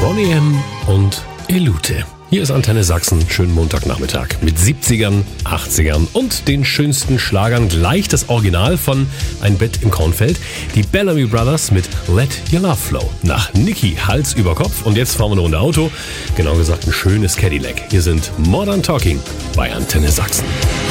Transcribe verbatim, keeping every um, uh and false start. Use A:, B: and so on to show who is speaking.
A: Boney M. und Elute. Hier ist Antenne Sachsen, schönen Montagnachmittag mit siebzigern, achtzigern und den schönsten Schlagern. Gleich das Original von Ein Bett im Kornfeld. Die Bellamy Brothers mit Let Your Love Flow. Nach Niki Hals über Kopf. Und jetzt fahren wir eine Runde Auto. Genau gesagt ein schönes Cadillac. Hier sind Modern Talking bei Antenne Sachsen.